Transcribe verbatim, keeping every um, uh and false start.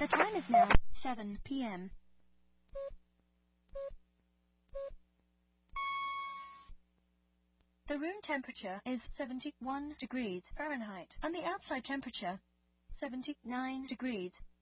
The time is now seven p m The room temperature is seventy-one degrees Fahrenheit, and the outside temperature seventy-nine degrees